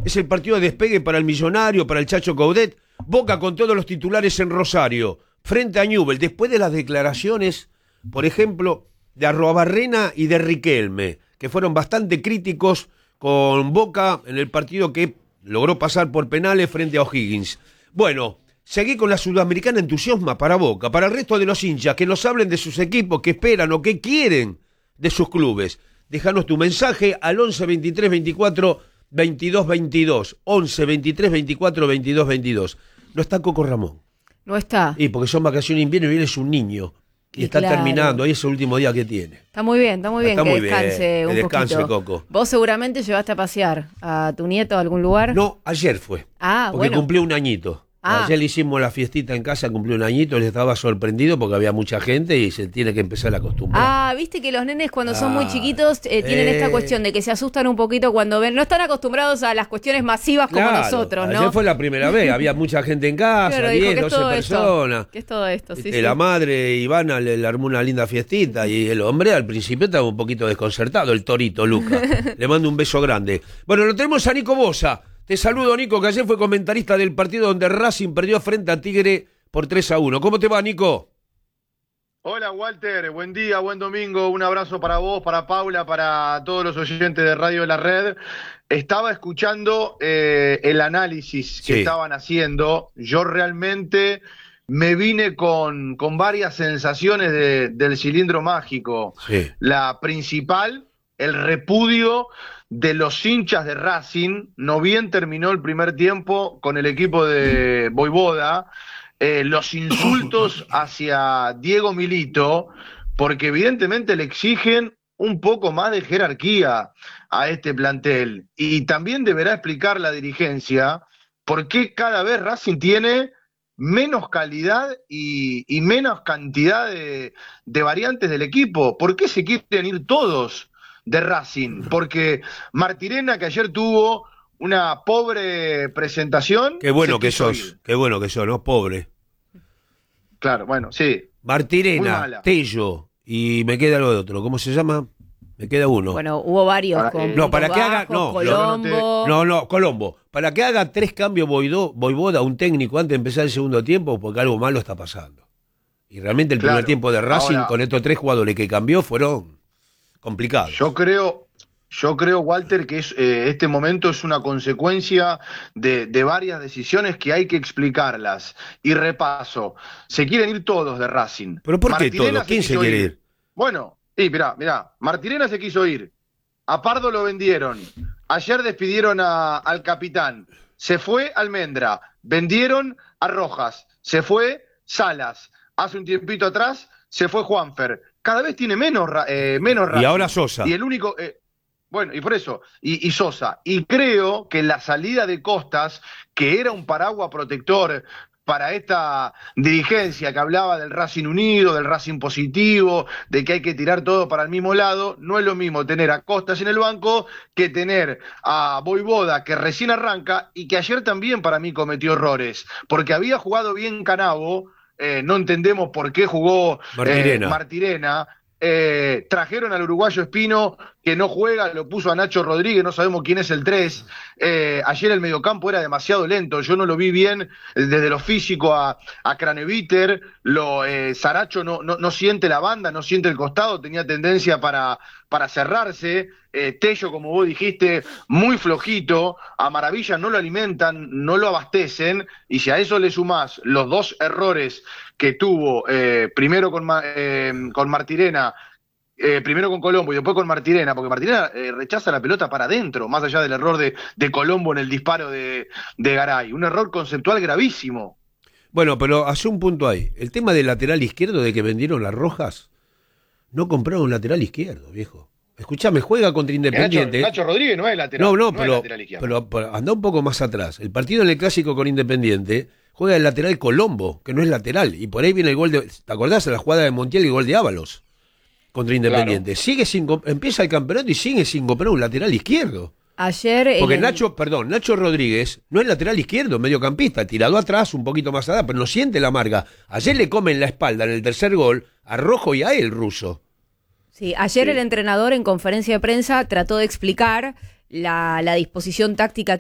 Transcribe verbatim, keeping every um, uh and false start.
Es el partido de despegue para el Millonario, para el Chacho Coudet. Boca con todos los titulares en Rosario, frente a Newell's, después de las declaraciones, por ejemplo, de Arruabarrena y de Riquelme, que fueron bastante críticos con Boca en el partido que logró pasar por penales frente a O'Higgins. Bueno, seguí con la Sudamericana, entusiasma para Boca, para el resto de los hinchas, que nos hablen de sus equipos, que esperan o que quieren de sus clubes. Déjanos tu mensaje al once, veintitrés, veinticuatro, veintidós, veintidós. once, veintitrés, veinticuatro, veintidós, veintidós. No está Coco Ramón. No está. Y porque son vacaciones de invierno y él es un niño. Y, y está claro, terminando, ahí es el último día que tiene. Está muy bien, está muy bien está que muy descanse bien, un que descanse, poquito. Coco. ¿Vos seguramente llevaste a pasear a tu nieto a algún lugar? No, ayer fue. Ah, porque bueno. cumplió un añito. Ah. Ayer le hicimos la fiestita en casa, cumplió un añito, él estaba sorprendido porque había mucha gente y se tiene que empezar a acostumbrar. Ah, viste que los nenes cuando ah, son muy chiquitos eh, tienen eh. esta cuestión de que se asustan un poquito cuando ven, no están acostumbrados a las cuestiones masivas como claro, nosotros, ¿no? Ayer fue la primera vez, había mucha gente en casa, claro, dijo, diez, ¿qué es doce todo personas. Esto? ¿Qué es todo esto? Sí, Este, sí. La madre, Ivana, le, le armó una linda fiestita y el hombre al principio estaba un poquito desconcertado, el torito, Luca. Le mando un beso grande. Bueno, lo tenemos a Nico Bosa. Te saludo, Nico, que ayer fue comentarista del partido donde Racing perdió frente a Tigre por tres a uno. ¿Cómo te va, Nico? Hola, Walter. Buen día, buen domingo. Un abrazo para vos, para Paula, para todos los oyentes de Radio La Red. Estaba escuchando eh, el análisis que sí. estaban haciendo. Yo realmente me vine con, con varias sensaciones de, del cilindro mágico. Sí. La principal, el repudio de los hinchas de Racing. No bien terminó el primer tiempo con el equipo de Voivoda, eh, los insultos hacia Diego Milito, porque evidentemente le exigen un poco más de jerarquía a este plantel. Y también deberá explicar la dirigencia por qué cada vez Racing tiene menos calidad y, y menos cantidad de, de variantes del equipo. ¿Por qué se quieren ir todos de Racing? Porque Martirena, que ayer tuvo una pobre presentación. Qué bueno que sos, ir. Qué bueno que sos, ¿no? Pobre. Claro, bueno, sí. Martirena, Tello, y me queda lo de otro. ¿Cómo se llama? Me queda uno. Bueno, hubo varios. Para, con eh, no, para que Bajo, haga. No, Colombo. no, no, Colombo. Para que haga tres cambios Voido, Voivoda, un técnico, antes de empezar el segundo tiempo, porque algo malo está pasando. Y realmente el claro. primer tiempo de Racing, Ahora, con estos tres jugadores que cambió, fueron complicados. Yo creo, yo creo, Walter, que es, eh, este momento es una consecuencia de, de varias decisiones que hay que explicarlas. Y repaso, se quieren ir todos de Racing. ¿Pero por qué Martirena todos? ¿Quién se quiso quiere ir? Bueno, y mirá, mirá, Martirena se quiso ir. A Pardo lo vendieron. Ayer despidieron a, al capitán. Se fue Almendra. Vendieron a Rojas. Se fue Salas. Hace un tiempito atrás se fue Juanfer. Cada vez tiene menos, eh, menos Racing. Y ahora Sosa. Y el único... Eh, bueno, y por eso, y, y Sosa. Y creo que la salida de Costas, que era un paraguas protector para esta dirigencia que hablaba del Racing unido, del Racing positivo, de que hay que tirar todo para el mismo lado, no es lo mismo tener a Costas en el banco que tener a Voivoda, que recién arranca y que ayer también para mí cometió errores, porque había jugado bien Canavo, eh, no entendemos por qué jugó Martirena. Eh, Martirena. Eh, trajeron al uruguayo Espino, que no juega, lo puso a Nacho Rodríguez, no sabemos quién es el tres. Eh, ayer el mediocampo era demasiado lento, yo no lo vi bien desde lo físico a, a Craneviter, lo, eh, Saracho no, no, no siente la banda, no siente el costado, tenía tendencia para, para cerrarse. Eh, Tello, como vos dijiste, muy flojito, a Maravilla no lo alimentan, no lo abastecen, y si a eso le sumás los dos errores que tuvo, eh, primero con, eh, con Martirena, eh, primero con Colombo y después con Martirena, porque Martirena eh, rechaza la pelota para adentro, más allá del error de, de Colombo en el disparo de, de Garay, un error conceptual gravísimo. Bueno, pero hace un punto ahí. El tema del lateral izquierdo, de que vendieron las Rojas, no compraron un lateral izquierdo, viejo. Escuchame, juega contra Independiente. Nacho, Nacho Rodríguez no es lateral. No, no, no pero, es lateral pero, pero anda un poco más atrás. El partido en el Clásico con Independiente juega el lateral Colombo, que no es lateral. Y por ahí viene el gol de... ¿Te acordás de la jugada de Montiel y el gol de Ábalos? Contra Independiente. Claro. Sigue sin, empieza el campeonato y sigue sin comprar un lateral izquierdo. Ayer... Porque el... Nacho, perdón, Nacho Rodríguez no es lateral izquierdo, mediocampista, tirado atrás, un poquito más atrás, pero no siente la marca. Ayer le comen la espalda en el tercer gol a Rojo y a él, Russo. Sí, ayer sí. el entrenador en conferencia de prensa trató de explicar la, la disposición táctica